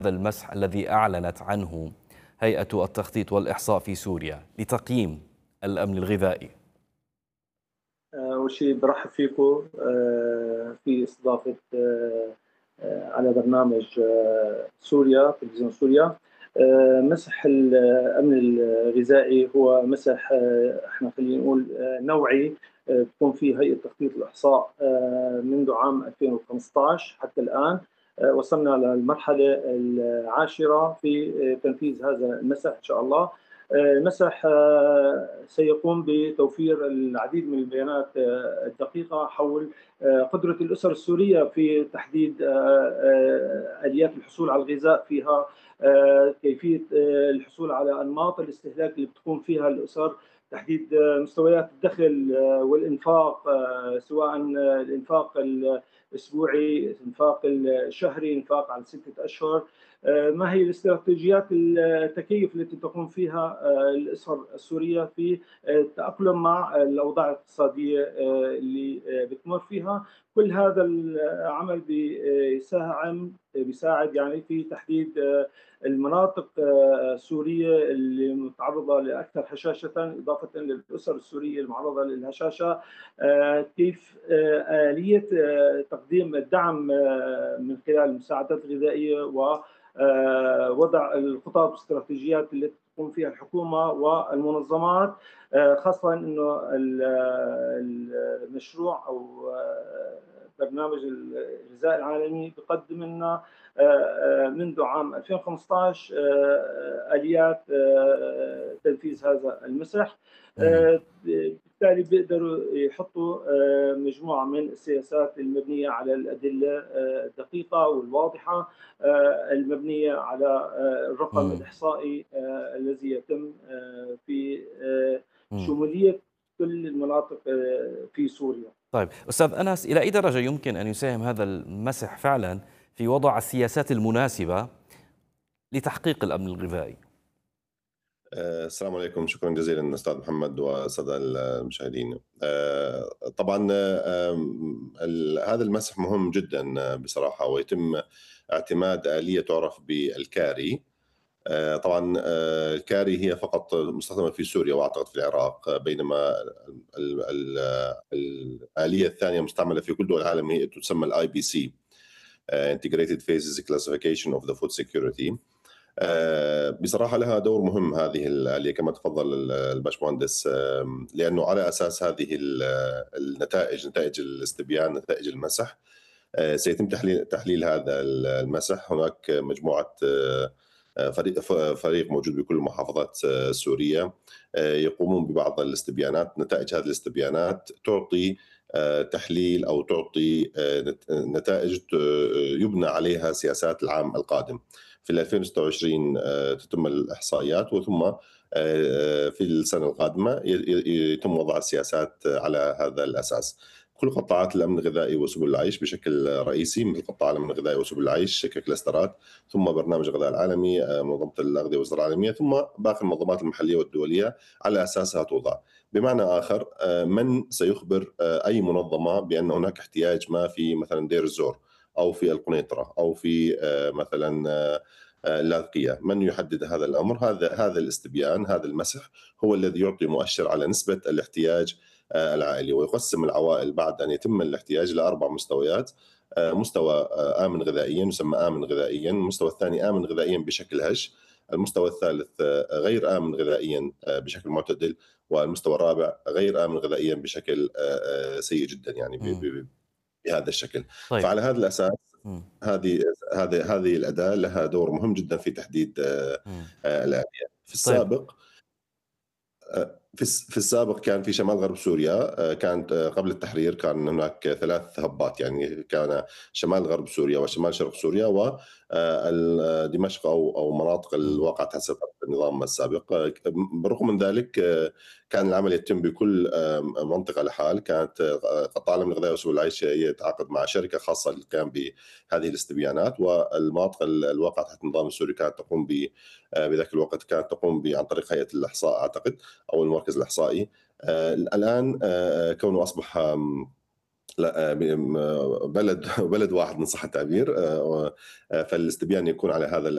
المسح الذي أعلنت عنه هيئة التخطيط والإحصاء في سوريا لتقييم الأمن الغذائي؟ أول شيء برحب فيكم في استضافة على برنامج سوريا، تلفزيون سوريا. مسح الأمن الغذائي هو مسح، احنا خلينا نقول نوعي، بتكون فيه هيئة تخطيط الإحصاء منذ عام 2015 حتى الآن. وصلنا للمرحلة العاشرة في تنفيذ هذا المسح إن شاء الله. المسح سيقوم بتوفير العديد من البيانات الدقيقة حول قدرة الأسر السورية في تحديد آليات الحصول على الغذاء فيها، كيفية الحصول على أنماط الاستهلاك اللي بتقوم فيها الأسر، تحديد مستويات الدخل والإنفاق، سواء الإنفاق الأسبوعي، الإنفاق الشهري، إنفاق على 6 أشهر. ما هي الاستراتيجيات التكيف التي تقوم فيها الأسر السورية في التأقلم مع الأوضاع الاقتصادية اللي بتمر فيها. كل هذا العمل بيساعد يعني في تحديد المناطق السورية اللي متعرضة لأكثر هشاشة، إضافة للأسر السورية المعرضة للهشاشة، كيف آلية تقديم الدعم من خلال المساعدات الغذائية ووضع الخطط والاستراتيجيات التي تقوم فيها الحكومة والمنظمات. خاصة أنه المشروع أو برنامج الغذاء العالمي بقدم لنا منذ عام 2015 آليات تنفيذ هذا المسح. بالتالي بيقدروا يحطوا مجموعة من السياسات المبنية على الأدلة الدقيقة والواضحة، المبنية على الرقم الإحصائي الذي يتم في شمولية كل المناطق في سوريا. طيب أستاذ أنس، إلى أي درجة يمكن أن يساهم هذا المسح فعلا في وضع السياسات المناسبة لتحقيق الأمن الغذائي؟ السلام عليكم، شكرا جزيلا أستاذ محمد والسادة المشاهدين. طبعا هذا المسح مهم جدا بصراحة، ويتم اعتماد آلية تعرف بالكاري. طبعا الكاري هي فقط مستخدمة في سوريا وأعتقد في العراق، بينما الآلية الثانية مستعملة في كل دول العالم هي تسمى الاي بي سي، Integrated Phases Classification of the Food Security. بصراحة لها دور مهم هذه الآلية كما تفضل الباشمهندس، لأنه على أساس هذه النتائج، نتائج الاستبيان، نتائج المسح، سيتم تحليل هذا المسح. هناك مجموعة فريق موجود بكل محافظات سوريا يقومون ببعض الاستبيانات. نتائج هذه الاستبيانات تعطي تحليل أو تعطي نتائج يبنى عليها سياسات العام القادم. في 2026 تتم الإحصائيات، وثم في السنة القادمة يتم وضع السياسات على هذا الأساس. كل قطاعات الأمن الغذائي وسبل العيش بشكل رئيسي، مثل قطاع الأمن الغذائي وسبل العيش ككلاسترات، ثم برنامج الغذاء العالمي، منظمة الأغذية والزراعة العالمية، ثم باقي المنظمات المحلية والدولية على أساسها توضع. بمعنى آخر، من سيخبر أي منظمة بأن هناك احتياج ما في مثلا دير الزور أو في القنيطرة أو في مثلا اللاذقية؟ من يحدد هذا الأمر؟ هذا الاستبيان، هذا المسح هو الذي يعطي مؤشر على نسبة الاحتياج العائلي، ويقسم العوائل بعد أن يتم الاحتياج لأربع مستويات. مستوى آمن غذائيا يسمى آمن غذائيا، المستوى الثاني آمن غذائيا بشكل هش، المستوى الثالث غير آمن غذائيا بشكل معتدل، والمستوى الرابع غير آمن غذائيا بشكل سيء جدا، يعني بهذا الشكل. طيب. فعلى هذا الأساس هذه الأداة لها دور مهم جدا في تحديد الآلية. في طيب. السابق في السابق كان في شمال غرب سوريا، كانت قبل التحرير كان هناك 3 هبات، يعني كان شمال غرب سوريا وشمال شرق سوريا ودمشق أو مناطق الواقع تحت النظام السابق. بالرغم من ذلك كان العمل يتم بكل منطقة لحال. كانت قطاع الأمن الغذائي وسبل العيش يتعاقد مع شركة خاصة للقيام بهذه الاستبيانات، والمناطق الواقع تحت النظام السوري كانت تقوم بذاك الوقت كانت تقوم عن طريق هيئة الإحصاء أعتقد، أو المركز الإحصائي. الآن كونه أصبح بلد واحد من صح التعبير، فالاستبيان يكون على هذا